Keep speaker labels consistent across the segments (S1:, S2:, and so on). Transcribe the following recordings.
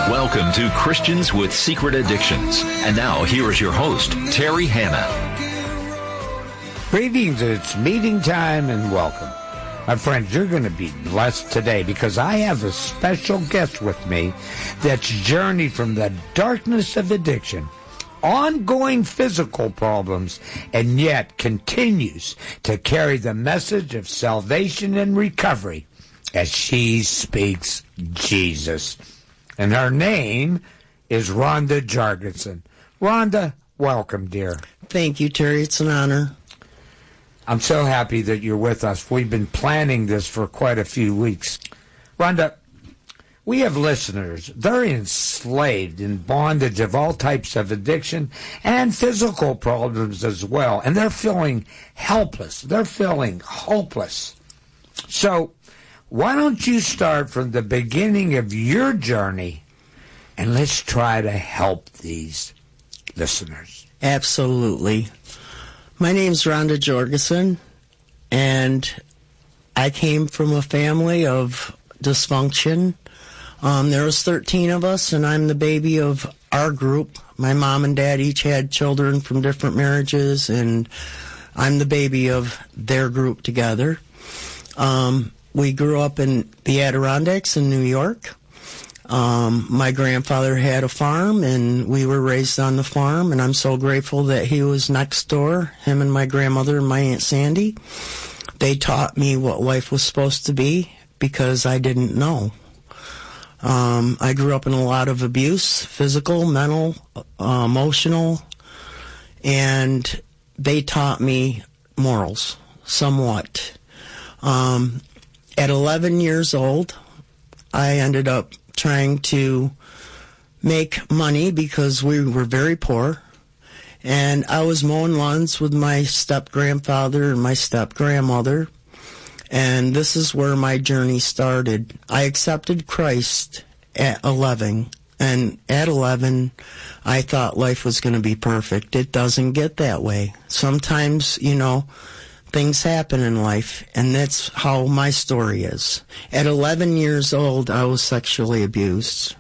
S1: Welcome to Christians with Secret Addictions. And now, here is your host, Terry Hanna.
S2: Greetings, it's meeting time and welcome. My friends, you're going to be blessed today because I have a special guest with me that's journeyed from the darkness of addiction, ongoing physical problems, and yet continues to carry the message of salvation and recovery as she speaks Jesus. And her name is Rhonda Jorgensen. Rhonda, welcome, dear.
S3: Thank you, Terry. It's an honor.
S2: I'm so happy that you're with us. We've been planning this for quite a few weeks. Rhonda, we have listeners. They're enslaved in bondage of all types of addiction and physical problems as well. And they're feeling helpless. They're feeling hopeless. So why don't you start from the beginning of your journey, and let's try to help these listeners.
S3: Absolutely. My name's Rhonda Jorgensen, and I came from a family of dysfunction. There was 13 of us, and I'm the baby of our group. My mom and dad each had children from different marriages, and I'm the baby of their group together. We grew up in the Adirondacks in New York. My grandfather had a farm, and we were raised on the farm, and I'm so grateful that he was next door, him and my grandmother and my Aunt Sandy. They taught me what life was supposed to be because I didn't know. I grew up in a lot of abuse, physical, mental, emotional, and they taught me morals, somewhat. At 11 years old, I ended up trying to make money because we were very poor. And I was mowing lawns with my step-grandfather and my step-grandmother. And this is where my journey started. I accepted Christ at 11. And at 11, I thought life was going to be perfect. It doesn't get that way. Sometimes, things happen in life, and that's how my story is. At 11 years old, I was sexually abused.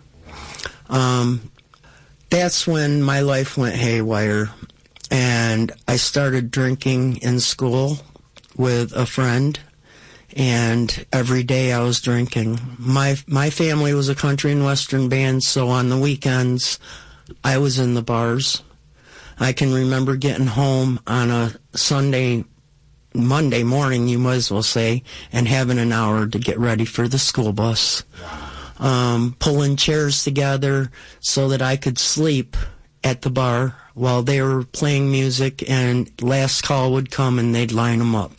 S3: That's when my life went haywire, and I started drinking in school with a friend, and every day I was drinking. My family was a country and western band, so on the weekends, I was in the bars. I can remember getting home on a Monday morning, you might as well say, and having an hour to get ready for the school bus. Pulling chairs together so that I could sleep at the bar while they were playing music, and last call would come and they'd line them up.